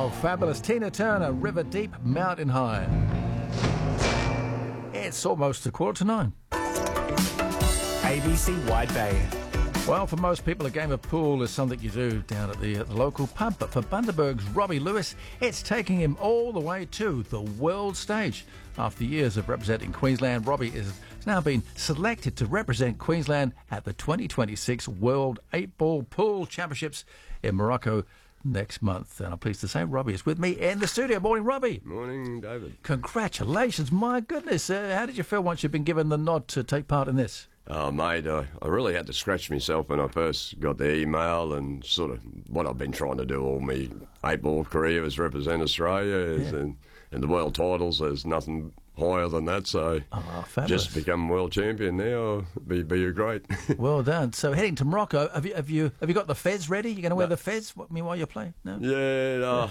Oh, fabulous. Tina Turner, River Deep, Mountain High. It's almost 9:15. ABC Wide Bay. Well, for most people, a game of pool is something you do down at the local pub. But for Bundaberg's Robbie Lewis, it's taking him all the way to the world stage. After years of representing Queensland, Robbie has now been selected to represent Queensland at the 2026 World 8-Ball Pool Championships in Morocco next month. And I'm pleased to say Robbie is with me in the studio. Morning, Robbie. Morning, David. Congratulations. My goodness. How did you feel once you've been given the nod to take part in this? Oh, mate, I really had to scratch myself when I first got the email, and sort of what I've been trying to do all my 8-ball career is represent Australia, and the world titles, there's nothing higher than that, so just become world champion now, be great. Well done. So heading to Morocco, have you got the fez ready? You're going to wear the fez while you play? No? Yeah,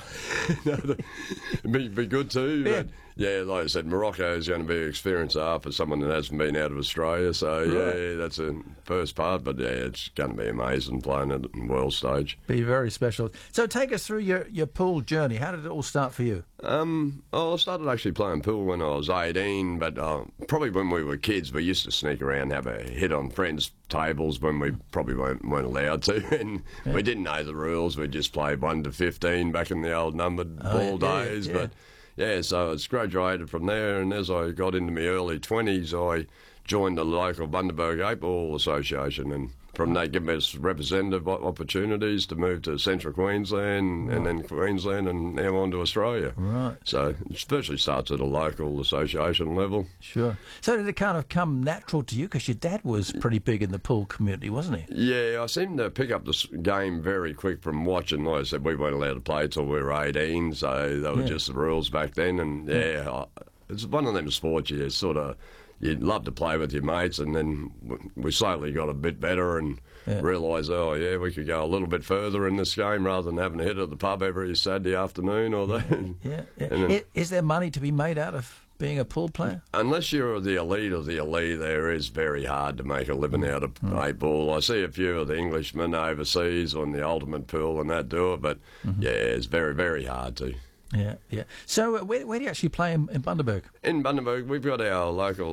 be good too. Yeah. But yeah, like I said, Morocco is going to be an experience for someone that hasn't been out of Australia, so yeah, that's the first part, but yeah, it's going to be amazing playing at the world stage. Be very special. So take us through your pool journey. How did it all start for you? I started actually playing pool when I was 18, but probably when we were kids, we used to sneak around and have a hit on friends' tables when we probably weren't allowed to, and we didn't know the rules. We just played 1 to 15 back in the old numbered ball days, but yeah, so it's graduated from there, and as I got into my early 20s, I joined the local Bundaberg 8-Ball Association, and from that gave us representative opportunities to move to Central Queensland and then Queensland and now on to Australia. Right. So it virtually starts at a local association level. Sure. So did it kind of come natural to you? Because your dad was pretty big in the pool community, wasn't he? Yeah, I seemed to pick up this game very quick from watching. Like I said, we weren't allowed to play till we were 18, so they were just the rules back then. And it's one of them sports you'd love to play with your mates, and then we slowly got a bit better and realised, we could go a little bit further in this game rather than having to hit at the pub every Saturday afternoon or that. Is there money to be made out of being a pool player? Unless you're the elite of the elite, there is very hard to make a living out of 8-ball. I see a few of the Englishmen overseas on the ultimate pool and that do it, but it's very, very hard to. Yeah. So where do you actually play in Bundaberg? In Bundaberg, we've got our local